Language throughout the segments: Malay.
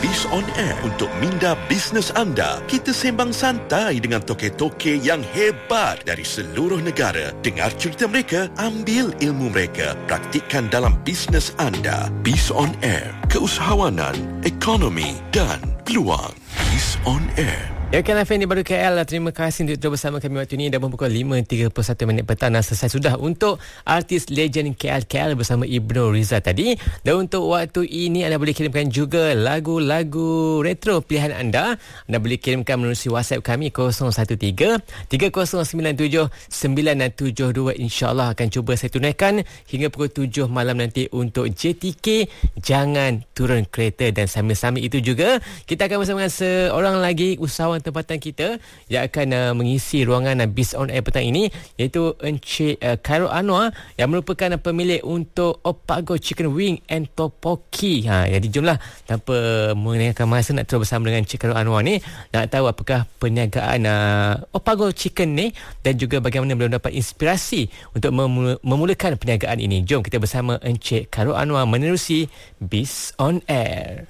Biz on Air untuk minda bisnes anda. Kita sembang santai dengan toke-toke yang hebat dari seluruh negara. Dengar cerita mereka, ambil ilmu mereka, praktikkan dalam bisnes anda. Biz on Air, keusahawanan, ekonomi dan peluang. Biz on Air. Ya, Kan FM di Baru KL. Terima kasih untuk terus bersama kami waktu ini. Dah pukul 5.31 petang dan selesai sudah untuk artis legend KL bersama Ibnu Riza tadi. Dan untuk waktu ini anda boleh kirimkan juga lagu-lagu retro pilihan anda. Anda boleh kirimkan melalui WhatsApp kami 013-3097-972. InsyaAllah akan cuba saya tunaikan hingga pukul 7 malam nanti untuk JTK. Jangan turun kereta. Dan sambil-sambil itu juga kita akan bersama dengan seorang lagi usahawan tempatan kita yang akan mengisi ruangan Biz on Air petang ini, iaitu Encik Khairul Anwar yang merupakan pemilik untuk Opago Chicken Wing and Tteokbokki. Jadi jomlah, tanpa menggunakan masa nak terus bersama dengan Encik Khairul Anwar ni, nak tahu apakah perniagaan Opago Chicken ni dan juga bagaimana beliau dapat inspirasi untuk memulakan perniagaan ini. Jom kita bersama Encik Khairul Anwar menerusi Biz on Air.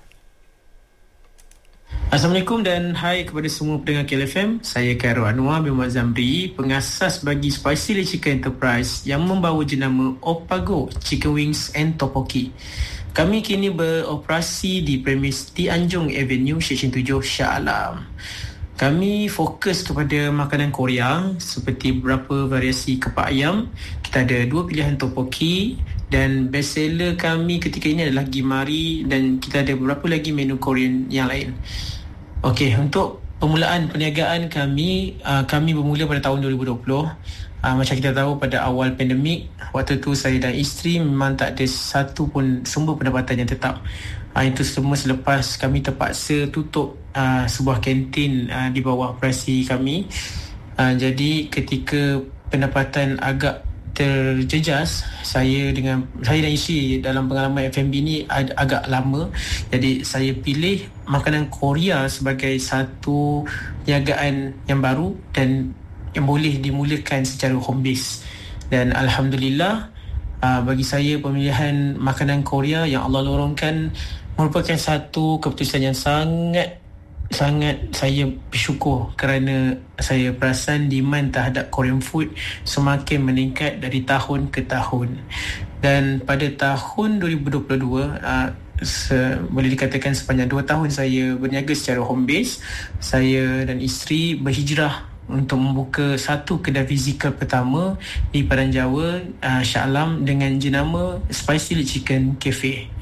Assalamualaikum dan hai kepada semua pendengar KLFM. Saya Khairul Anwar bin Muhammad Zamri, pengasas bagi Spicy Chicken Enterprise yang membawa jenama Opago Chicken Wings and Tteokbokki. Kami kini beroperasi di premis T Anjung Avenue, Seksyen 7, Shah Alam. Kami fokus kepada makanan Korea seperti beberapa variasi kepak ayam. Kita ada 2 pilihan tteokbokki dan best seller kami ketika ini adalah gimari, dan kita ada beberapa lagi menu Korean yang lain. Okey, untuk permulaan perniagaan kami bermula pada tahun 2020. Macam kita tahu, pada awal pandemik, waktu tu saya dan isteri memang tak ada satu pun sumber pendapatan yang tetap. Itu semua selepas kami terpaksa tutup sebuah kantin di bawah operasi kami. Jadi ketika pendapatan agak terjejas, saya dan isteri dalam pengalaman F&B ni agak lama. Jadi saya pilih makanan Korea sebagai satu perniagaan yang baru dan yang boleh dimulakan secara home base. Dan Alhamdulillah, bagi saya pemilihan makanan Korea yang Allah lorongkan merupakan satu keputusan yang sangat saya bersyukur, kerana saya perasan demand terhadap Korean food semakin meningkat dari tahun ke tahun. Dan pada tahun 2022, boleh dikatakan sepanjang 2 tahun saya berniaga secara home base, saya dan isteri berhijrah untuk membuka satu kedai fizikal pertama di Padang Jawa, Shah Alam, dengan jenama Spicy Chicken Cafe.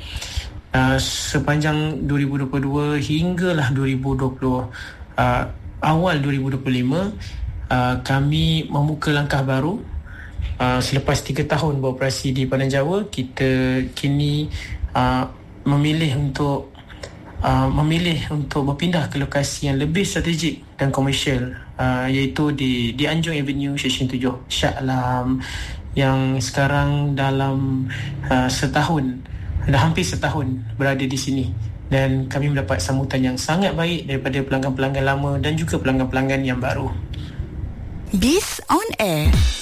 Sepanjang 2022 hinggalah 2020 awal 2025, kami membuka langkah baru. Selepas 3 tahun beroperasi di Padang Jawa, kita kini memilih untuk berpindah ke lokasi yang lebih strategik dan komersial, iaitu di Anjung Avenue, Seksyen 7, Shah Alam, yang sekarang dalam dah hampir setahun berada di sini, dan kami mendapat sambutan yang sangat baik daripada pelanggan-pelanggan lama dan juga pelanggan-pelanggan yang baru. Biz on Air.